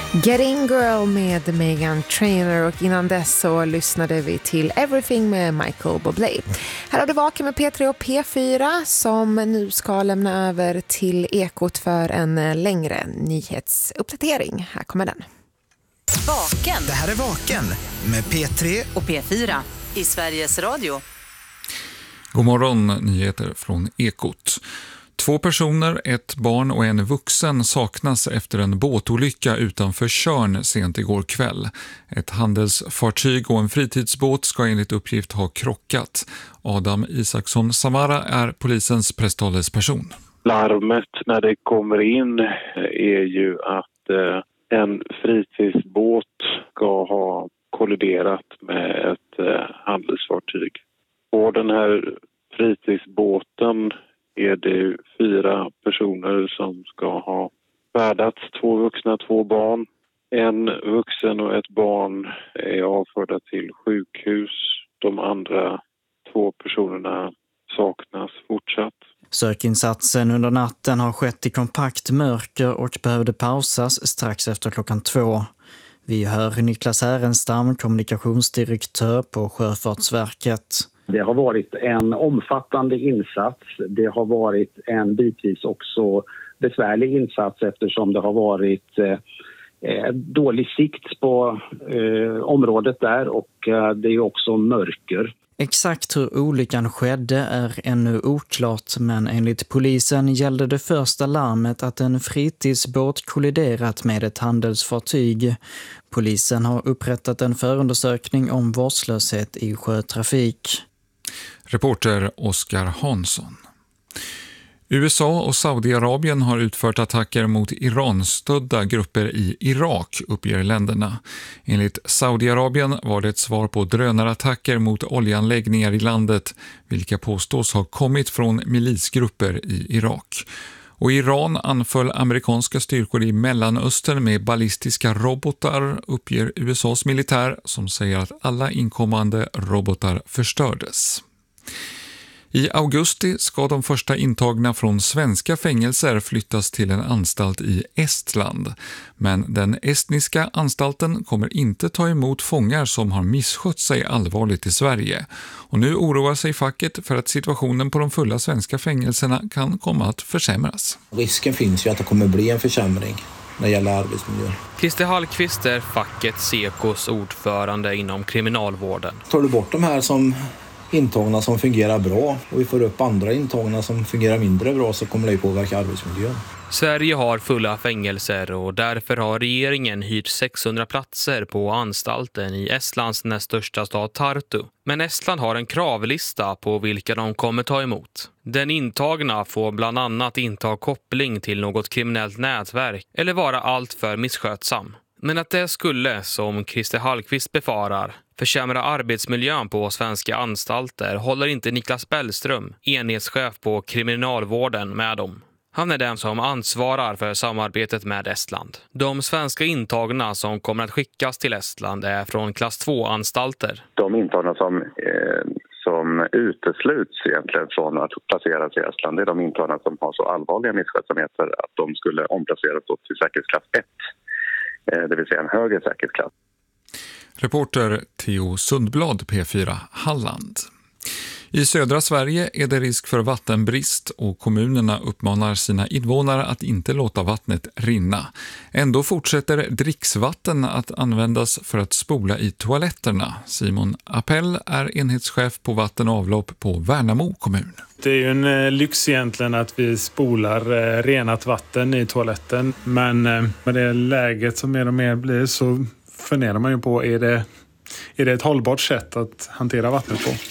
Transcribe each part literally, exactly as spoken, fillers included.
Getting Girl med Meghan Trainor, och innan dess så lyssnade vi till Everything med Michael Bublé. Här har du Vaken med P tre och P fyra som nu ska lämna över till Ekot för en längre nyhetsuppdatering. Här kommer den. Vaken. Det här är Vaken med P tre och P fyra i Sveriges Radio. God morgon, nyheter från Ekot. Två personer, ett barn och en vuxen saknas efter en båtolycka utanför Tjörn sent igår kväll. Ett handelsfartyg och en fritidsbåt ska enligt uppgift ha krockat. Adam Isaksson Samara är polisens presstalesperson. Larmet när det kommer in är ju att eh, en fritidsbåt ska ha kolliderat med ett eh, handelsfartyg. På den här fritidsbåten är det fyra personer som ska ha färdats, två vuxna, två barn. En vuxen och ett barn är avförda till sjukhus. De andra två personerna saknas fortsatt. Sökinsatsen under natten har skett i kompakt mörker och behövde pausas strax efter klockan två. Vi hör Niklas Härenstam, kommunikationsdirektör på Sjöfartsverket. Det har varit en omfattande insats. Det har varit en bitvis också besvärlig insats eftersom det har varit eh, dålig sikt på eh, området där och eh, det är också mörker. Exakt hur olyckan skedde är ännu oklart, men enligt polisen gällde det första larmet att en fritidsbåt kolliderat med ett handelsfartyg. Polisen har upprättat en förundersökning om vårdslöshet i sjötrafik. Reporter Oskar Hansson. U S A och Saudiarabien har utfört attacker mot Iran-stödda grupper i Irak, uppger länderna. Enligt Saudiarabien var det ett svar på drönarattacker mot oljeanläggningar i landet, vilka påstås ha kommit från milisgrupper i Irak. Och Iran anföll amerikanska styrkor i Mellanöstern med ballistiska robotar, uppger U S A:s militär, som säger att alla inkommande robotar förstördes. I augusti ska de första intagna från svenska fängelser flyttas till en anstalt i Estland. Men den estniska anstalten kommer inte ta emot fångar som har misskött sig allvarligt i Sverige. Och nu oroar sig facket för att situationen på de fulla svenska fängelserna kan komma att försämras. Risken finns ju att det kommer bli en försämring när det gäller arbetsmiljön. Christer Hallqvist är facket Sekos ordförande inom kriminalvården. Tar du bort de här som intagna som fungerar bra och vi får upp andra intagna som fungerar mindre bra, så kommer det påverka arbetsmiljön. Sverige har fulla fängelser och därför har regeringen hyrt sexhundra platser på anstalten i Estlands näst största stad Tartu. Men Estland har en kravlista på vilka de kommer ta emot. Den intagna får bland annat inte ha koppling till något kriminellt nätverk eller vara alltför misskötsam. Men att det skulle, som Christer Hallqvist befarar, försämra arbetsmiljön på svenska anstalter håller inte Niklas Bellström, enhetschef på kriminalvården, med om. Han är den som ansvarar för samarbetet med Estland. De svenska intagna som kommer att skickas till Estland är från klass två-anstalter. De intagna som, eh, som utesluts egentligen från att placeras i Estland, det är de intagna som har så allvarliga misskötsamheter att de skulle omplaceras till säkerhetsklass ett. Det vill säga en högre säkerhetsklass. Reporter Theo Sundblad, P fyra Halland. I södra Sverige är det risk för vattenbrist och kommunerna uppmanar sina invånare att inte låta vattnet rinna. Ändå fortsätter dricksvatten att användas för att spola i toaletterna. Simon Appell är enhetschef på vatten och avlopp på Värnamo kommun. Det är ju en lyx egentligen att vi spolar renat vatten i toaletten. Men med det läget som mer och mer blir så funderar man ju på, är det, är det ett hållbart sätt att hantera vattnet på?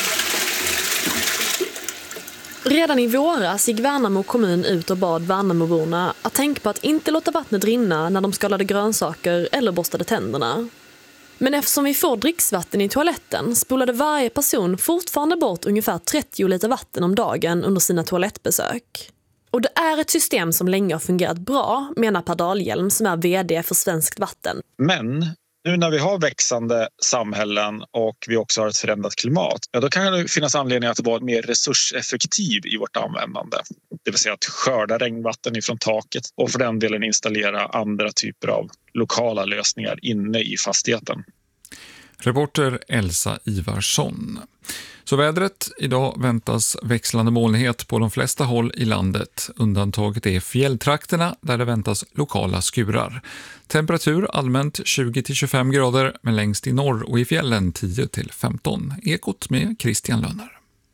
Redan i våras gick Värnamo kommun ut och bad Värnamoborna att tänka på att inte låta vattnet rinna när de skalade grönsaker eller borstade tänderna. Men eftersom vi får dricksvatten i toaletten spolade varje person fortfarande bort ungefär trettio liter vatten om dagen under sina toalettbesök. Och det är ett system som länge har fungerat bra, menar Per Dahlhjelm som är vd för Svenskt Vatten. Men Nu när vi har växande samhällen och vi också har ett förändrat klimat, ja, då kan det finnas anledning att vara mer resurseffektiv i vårt användande. Det vill säga att skörda regnvatten ifrån taket och för den delen installera andra typer av lokala lösningar inne i fastigheten. Reporter Elsa Ivarsson. Så vädret, idag väntas växlande molnighet på de flesta håll i landet. Undantaget är fjälltrakterna där det väntas lokala skurar. Temperatur allmänt tjugo till tjugofem grader, men längst i norr och i fjällen tio till femton. Ekot med Christian Lönner.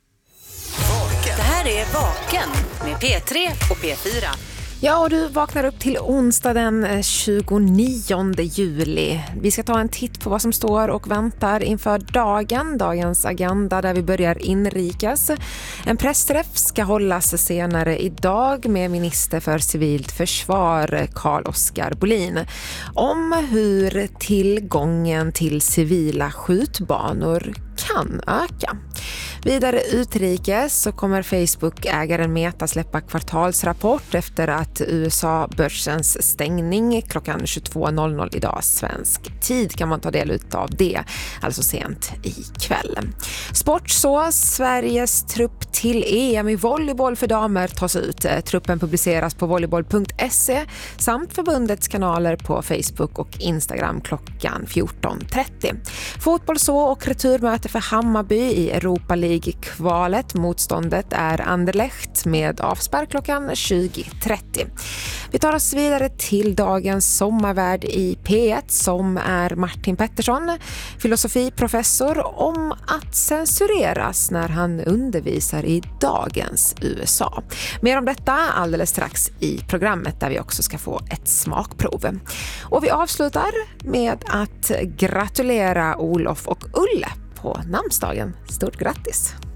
Det här är Vaken med P tre och P fyra. Ja, och du vaknar upp till onsdag den tjugonionde juli. Vi ska ta en titt på vad som står och väntar inför dagen, dagens agenda där vi börjar inrikas. En pressträff ska hållas senare idag med minister för civilt försvar Carl-Oskar Bolin om hur tillgången till civila skjutbanor kan öka. Vidare utrikes så kommer Facebook-ägaren Meta släppa kvartalsrapport efter att U S A-börsens stängning klockan tjugotvå noll noll idag svensk tid kan man ta del av det, alltså sent ikväll. Sport så, Sveriges trupp till E M i volleyboll för damer tas ut. Truppen publiceras på volleyboll punkt se samt förbundets kanaler på Facebook och Instagram klockan fjorton trettio. Fotboll så och returmöte för Hammarby i Europa League-kvalet. Motståndet är Anderlecht med avspärr klockan tjugo trettio. Vi tar oss vidare till dagens sommarvärd i P ett som är Martin Pettersson, filosofiprofessor, om att censureras när han undervisar i dagens U S A. Mer om detta alldeles strax i programmet där vi också ska få ett smakprov. Och vi avslutar med att gratulera Olof och Ulle på namnsdagen. Stort grattis!